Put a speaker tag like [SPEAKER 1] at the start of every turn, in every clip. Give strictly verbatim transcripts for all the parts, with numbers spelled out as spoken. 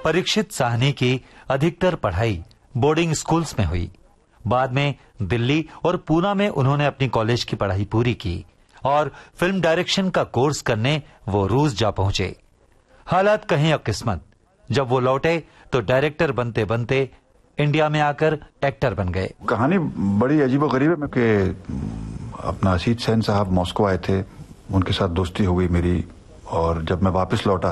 [SPEAKER 1] परीक्षित साहनी की अधिकतर पढ़ाई बोर्डिंग स्कूल्स में हुई। बाद में दिल्ली और पूना में उन्होंने अपनी कॉलेज की पढ़ाई पूरी की और फिल्म डायरेक्शन का कोर्स करने वो रूस जा पहुंचे। हालात कहीं अब किस्मत, जब वो लौटे तो डायरेक्टर बनते बनते इंडिया में आकर एक्टर बन गए।
[SPEAKER 2] कहानी बड़ी अजीबोगरीब है कि अपना असीत सेन साहब मॉस्को आए थे, उनके साथ दोस्ती हो गई मेरी, और जब मैं वापस लौटा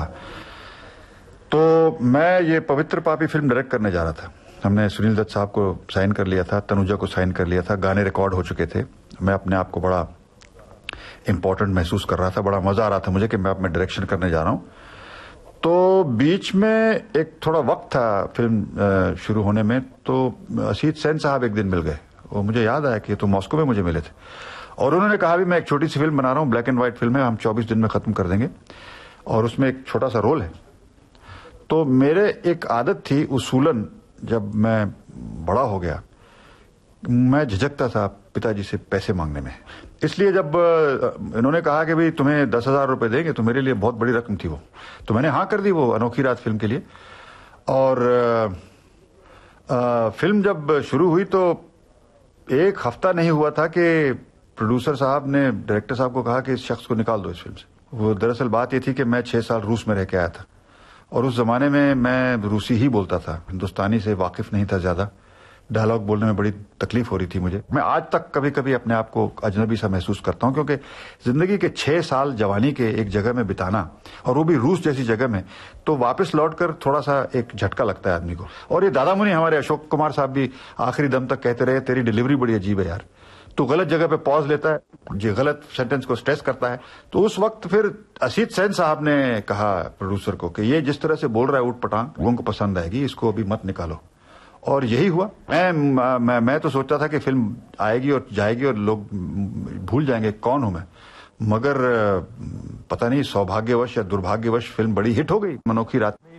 [SPEAKER 2] तो मैं ये पवित्र पापी फिल्म डायरेक्ट करने जा रहा था। हमने सुनील दत्त साहब को साइन कर लिया था, तनुजा को साइन कर लिया था, गाने रिकॉर्ड हो चुके थे। मैं अपने आप को बड़ा इंपॉर्टेंट महसूस कर रहा था, बड़ा मजा आ रहा था मुझे कि मैं अब मैं डायरेक्शन करने जा रहा हूं। तो बीच में एक थोड़ा वक्त था फिल्म शुरू होने में, तो असीत सेन साहब एक दिन मिल गए और मुझे याद आया कि तो मॉस्को में मुझे मिले थे, और उन्होंने कहा भी मैं एक छोटी सी फिल्म बना रहा हूं, ब्लैक एंड व्हाइट फिल्म है, हम चौबीस दिन में खत्म कर देंगे और उसमें एक छोटा सा रोल है। तो मेरे एक आदत थी उसूलन, जब मैं बड़ा हो गया मैं झिझकता था पिताजी से पैसे मांगने में, इसलिए जब इन्होंने कहा कि भाई तुम्हें दस हजार रुपए देंगे, तो मेरे लिए बहुत बड़ी रकम थी वो, तो मैंने हाँ कर दी वो अनोखी रात फिल्म के लिए। और आ, आ, फिल्म जब शुरू हुई तो एक हफ्ता नहीं हुआ था कि प्रोड्यूसर साहब ने डायरेक्टर साहब को कहा कि इस शख्स को निकाल दो इस फिल्म से। वो दरअसल बात ये थी कि मैं छह साल रूस में रह के आया था और उस जमाने में मैं रूसी ही बोलता था, हिंदुस्तानी से वाकिफ नहीं था ज्यादा, डायलॉग बोलने में बड़ी तकलीफ हो रही थी मुझे। मैं आज तक कभी कभी अपने आप को अजनबी सा महसूस करता हूं, क्योंकि जिंदगी के छह साल जवानी के एक जगह में बिताना, और वो भी रूस जैसी जगह में, तो वापस लौटकर थोड़ा सा एक झटका लगता है आदमी को। और ये दादा मुनि हमारे अशोक कुमार साहब भी आखिरी दम तक कहते रहे तेरी डिलीवरी बड़ी अजीब है यार, तो गलत जगह पे पॉज लेता है, जो गलत सेंटेंस को स्ट्रेस करता है। तो उस वक्त फिर असीत सेन साहब ने कहा प्रोड्यूसर को कि ये जिस तरह से बोल रहा है ऊट पटांग, लोगों को पसंद आएगी, इसको अभी मत निकालो। और यही हुआ। मैं मैं मैं तो सोचता था कि फिल्म आएगी और जाएगी और लोग भूल जाएंगे कौन हूं मैं, मगर पता नहीं सौभाग्यवश या दुर्भाग्यवश फिल्म बड़ी हिट हो गई अनोखी रात।